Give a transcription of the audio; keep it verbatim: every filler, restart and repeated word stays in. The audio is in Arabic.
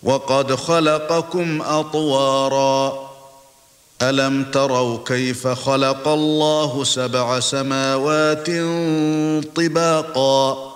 وقد خلقكم أطوارا ألم تروا كيف خلق الله سبع سماوات طباقا